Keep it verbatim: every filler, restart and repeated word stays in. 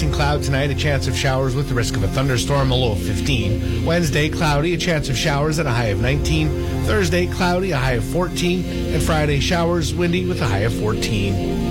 Increasing cloud tonight, a chance of showers with the risk of a thunderstorm, a low of fifteen. Wednesday, cloudy, a chance of showers at a high of nineteen. Thursday, cloudy, a high of fourteen. And Friday, showers, windy with a high of fourteen.